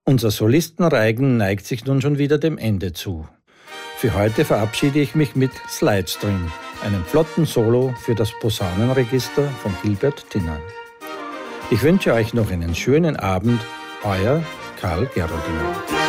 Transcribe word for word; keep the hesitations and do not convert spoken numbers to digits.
Unser Solistenreigen neigt sich nun schon wieder dem Ende zu. Für heute verabschiede ich mich mit Slidestream, einem flotten Solo für das Posaunenregister von Gilbert Tinner. Ich wünsche euch noch einen schönen Abend, euer Karl Geroldinger.